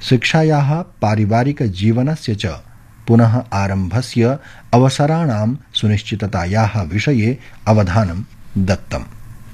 शिक्षायाः पारिवारिकजीवनस्य च पुनः आरम्भस्य अवसराणां सुनिश्चिततायाः विषये अवधानं दत्तम्।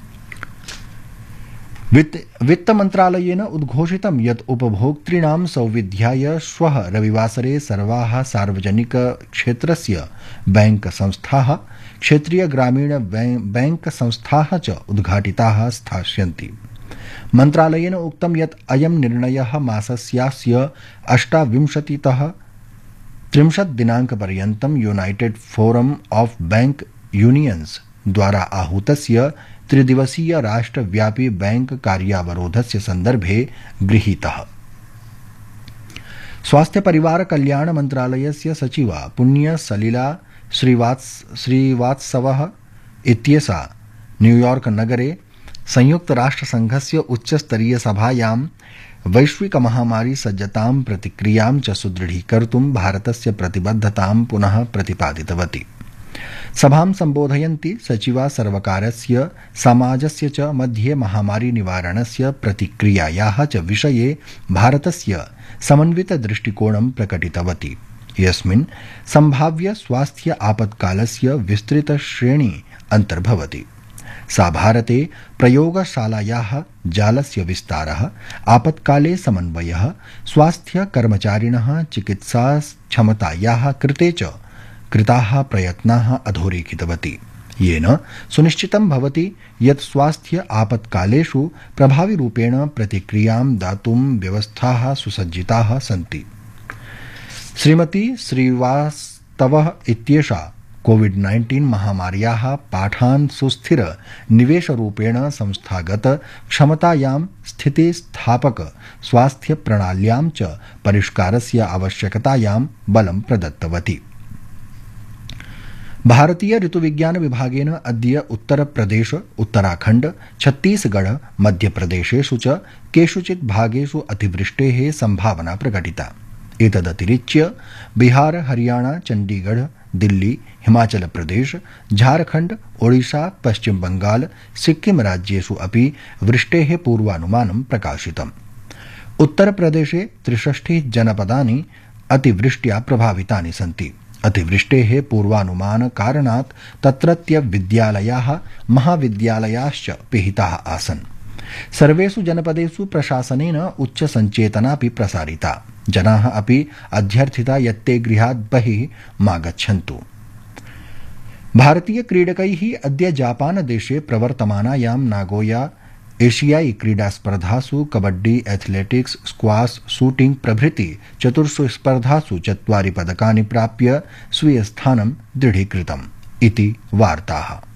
वित्तमन्त्रालयेन उद्घोषितं यत् उपभोक्तॄणां सौविध्याय श्वः रविवासरे सर्वाः सार्वजनिकक्षेत्रस्य बैंक संस्थाः, क्षेत्रीय ग्रामीण बैंक संस्थाः च उद्घाटिताः स्थास्यन्ति। मन्त्रालयेन उक्तं यत् अयं निर्णयः मासस्यास्य 28तः 30 दिनाङ्कपर्यन्तं United forum of bank unions द्वारा आहूतस्य त्रिदिवसीय राष्ट्रव्यापी बैंक कार्यावरोधस्य सन्दर्भे गृहीतः। स्वास्थ्य परिवार कल्याण मन्त्रालयस्य सचिवा पुण्य सलिला श्रीवात्सवः इत्येषा न्यूयॉर्क नगरे संयुक्त राष्ट्रसंघस्य उच्चस्तरीय सभायां वैश्विकमहामारी सज्जतां प्रतिक्रियां च सुदृढीकर्तुं भारतस्य प्रतिबद्धतां पुनः प्रतिपादितवती। सभां सम्बोधयन्ती सचिवा सर्वकारस्य समाजस्य च मध्ये महामारी निवारणस्य प्रतिक्रियायाः च विषये भारतस्य समन्वित दृष्टिकोणं प्रकटितवती, यस्मिन् सम्भाव्य स्वास्थ्य आपत्कालस्य विस्तृत श्रेणी अन्तर्भवति। सा भारते प्रयोगशालायाः जालस्य विस्तारः, आपत्काले समन्वयः, स्वास्थ्य कर्मचारिणः चिकित्सा क्षमतायाः कृते च कृताः प्रयत्नाः अधोरेखितवती, येन सुनिश्चितं भवति यत् स्वास्थ्य आपत्कालेषु प्रभाविरूपेण प्रतिक्रियां दातुं व्यवस्थाः सुसज्जिताः सन्ति। श्रीमती श्रीवास्तवः इत्येषा कोविड-19 महामार्याः पाठान् सुस्थिर निवेशरूपेण संस्थागत क्षमतायां स्थितिस्थापक स्वास्थ्य प्रणाल्यां च परिष्कारस्य आवश्यकतायां बलं प्रदत्तवती। भारतीय ऋतुविज्ञान विभागेन अद्य उत्तरप्रदेश, उत्तराखण्ड, छत्तीसगढ़, मध्यप्रदेशेषु च केषुचित् भागेषु अतिवृष्टेः सम्भावना प्रकटिता। एतदतिरिच्य बिहार, हरियाणा, चण्डीगढ़, दिल्ली, हिमाचल प्रदेश, झारखण्ड, ओडिशा, पश्चिम बंगाल, सिक्किम राज्येषु अपि वृष्टेः पूर्वानुमानं प्रकाशितम्। उत्तरप्रदेशे 63 जनपदानि अतिवृष्ट्या प्रभावितानि सन्ति। अतिवृष्टेः पूर्वानुमान कारणात् तत्रत्य विद्यालयाः, महाविद्यालयाश्च पिहिताः आसन्। सर्वेषु जनपदेषु प्रशासनेन उच्चसञ्चेतनापि प्रसारिता। जनाः अपि अध्यर्थिता यत् ते गृहात् बहिः मा गच्छन्तु। भारतीय क्रीडकैः अद्य जापानदेशे प्रवर्तमानायां नागोया एशियाई क्रीडास्पर्धासु कबड्डी, एथलेटिक्स, स्क्वाश, शूटिंग प्रभृति 4 स्पर्धासु 4 पदकानि प्राप्य स्वीयस्थानं दृढीकृतम् इति वार्ताः।